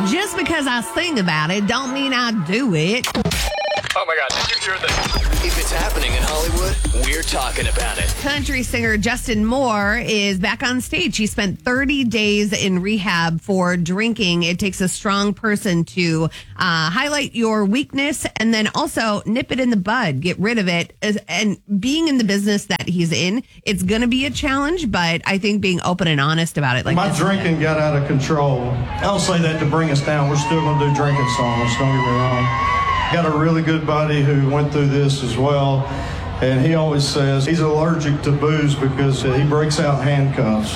Just because I sing about it don't mean I do it. Oh my God, did you hear this? If it's happening in Hollywood, we're talking about it. Country singer Justin Moore is back on stage. He spent 30 days in rehab for drinking. It takes a strong person to highlight your weakness and then also nip it in the bud, get rid of it. And being in the business that he's in, it's going to be a challenge, but I think being open and honest about it. My drinking got out of control. I don't say that to bring us down. We're still going to do drinking songs, don't get me wrong. Got a really good buddy who went through this as well, and he always says he's allergic to booze because he breaks out handcuffs.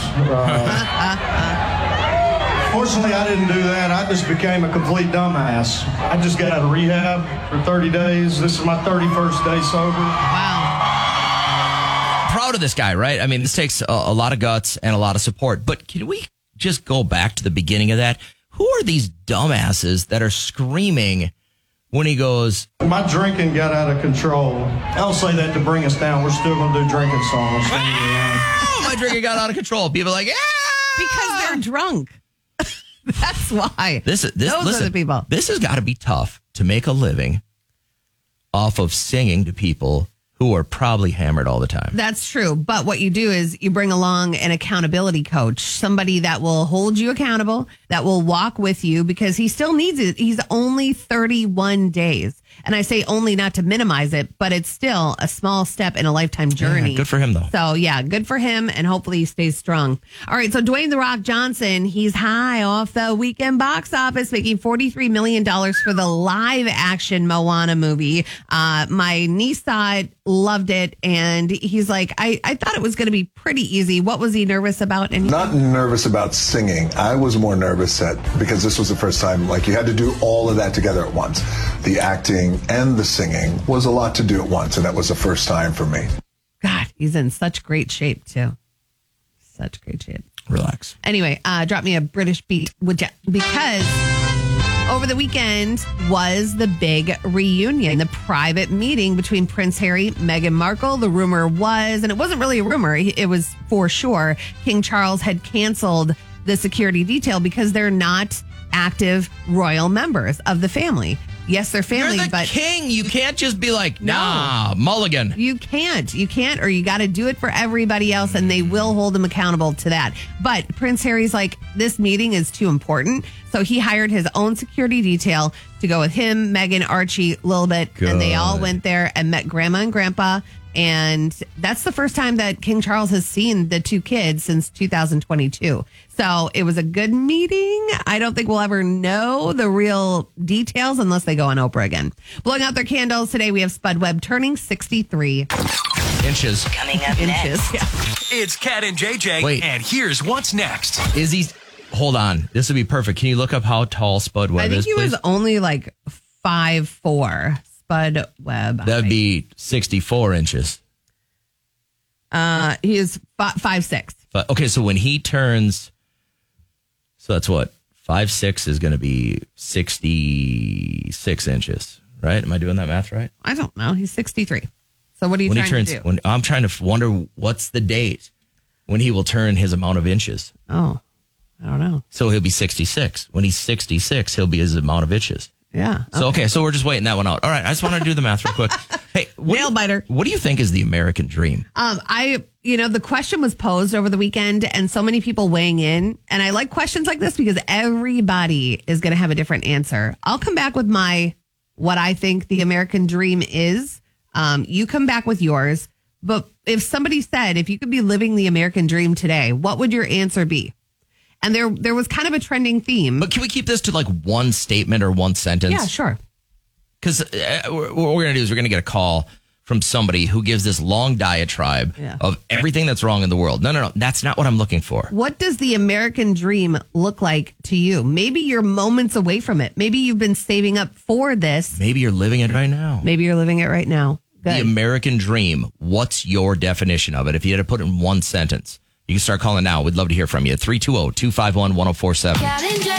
Fortunately, I didn't do that. I just became a complete dumbass. I just got out of rehab for 30 days. This is my 31st day sober. Wow. Proud of this guy, right? I mean, this takes a lot of guts and a lot of support, but can we just go back to the beginning of that? Who are these dumbasses that are screaming when he goes, my drinking got out of control? I don't say that to bring us down. We're still going to do drinking songs. My drinking got out of control. People are like, yeah! Because they're drunk. That's why. Those are the people. This has got to be tough to make a living off of singing to people who are probably hammered all the time. That's true. But what you do is you bring along an accountability coach, somebody that will hold you accountable, that will walk with you because he still needs it. He's only 31 days. And I say only not to minimize it, but it's still a small step in a lifetime journey. Yeah, good for him, though. So, yeah, good for him. And hopefully he stays strong. All right. So Dwayne "The Rock" Johnson, he's high off the weekend box office, making $43 million for the live action Moana movie. My niece saw it, loved it. And he's like, I thought it was going to be pretty easy. What was he nervous about? And Not nervous about singing. I was more nervous because this was the first time, like, you had to do all of that together at once. The acting and the singing was a lot to do at once, and that was the first time for me. God, he's in such great shape, too. Such great shape. Relax. Anyway, drop me a British beat, would you? Because over the weekend was the big reunion, the private meeting between Prince Harry, Meghan Markle. The rumor was, and it wasn't really a rumor, it was for sure, King Charles had canceled the security detail because they're not active royal members of the family. Yes, they're family, You're the but king. You can't just be like, nah, mulligan. You can't, or you got to do it for everybody else, and they will hold them accountable to that. But Prince Harry's like, this meeting is too important, so he hired his own security detail to go with him, Meghan, Archie, Lilibet, and they all went there and met Grandma and Grandpa. And that's the first time that King Charles has seen the two kids since 2022. So it was a good meeting. I don't think we'll ever know the real details unless they go on Oprah again. Blowing out their candles today, we have Spud Webb turning 63 inches. Coming up next. Yeah. It's Cat and JJ, Wait. and here's what's next. Is he? Hold on. This would be perfect. Can you look up how tall Spud Webb is? I think he was only like 5'4". Spud Webb. That'd be 64 inches. He is 5'6". But okay, so when he turns, so that's what 5'6" is going to be 66 inches, right? Am I doing that math right? I don't know. He's 63. So what are you When trying he turns, to do? I'm trying to wonder what's the date when he will turn his amount of inches. Oh, I don't know. So he'll be 66. When he's 66, he'll be his amount of inches. Yeah. So, okay, so we're just waiting that one out. All right, I just want to do the math real quick. Hey, Nail biter. What do you think is the American dream? The question was posed over the weekend and so many people weighing in. And I like questions like this because everybody is going to have a different answer. I'll come back with what I think the American dream is. You come back with yours. But if somebody said, if you could be living the American dream today, what would your answer be? And there was kind of a trending theme. But can we keep this to like one statement or one sentence? Yeah, sure. Because what we're going to do is we're going to get a call from somebody who gives this long diatribe of everything that's wrong in the world. No. That's not what I'm looking for. What does the American dream look like to you? Maybe you're moments away from it. Maybe you've been saving up for this. Maybe you're living it right now. Maybe you're living it right now. Good. The American dream. What's your definition of it? If you had to put it in one sentence, you can start calling now. We'd love to hear from you. 320-251-1047.